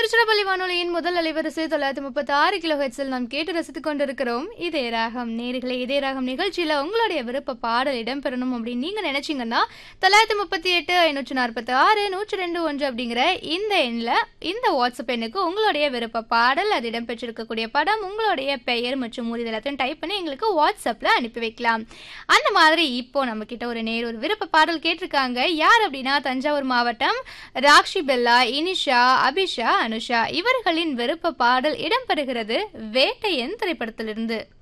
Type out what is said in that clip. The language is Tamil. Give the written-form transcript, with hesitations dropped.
திருச்சிராப்பள்ளி வானொலியின் முதல் அலைவரிசை 936 கிலோ ஹெட்ஸில் நாம் கேட்டு ரசித்துக் கொண்டிருக்கிறோம். இதே ராகம் நேர்களே, இதே ராகம் நிகழ்ச்சியில உங்களுடைய விருப்ப பாடல் இடம்பெறணும் அப்படின்னு நீங்க நினைச்சீங்கன்னா 938 546 102 அப்படிங்கிற இந்த எண்ணில் இந்த வாட்ஸ்அப் எண்ணுக்கு உங்களுடைய விருப்ப பாடல், அது இடம்பெற்றிருக்கக்கூடிய படம், உங்களுடைய பெயர் மற்றும் ஊர் எல்லாத்தையும் டைப் பண்ணி எங்களுக்கு வாட்ஸ்அப்ல அனுப்பி வைக்கலாம். அந்த மாதிரி இப்போ நம்ம கிட்ட ஒரு விருப்ப பாடல் கேட்டிருக்காங்க. யார் அப்படின்னா தஞ்சாவூர் மாவட்டம் ராக்ஷி பெல்லா, இனிஷா, அபிஷா, அனுஷா இவர்களின் விருப்ப பாடல் இடம்பெறுகிறது வேட்டையன் திரைப்படத்திலிருந்து.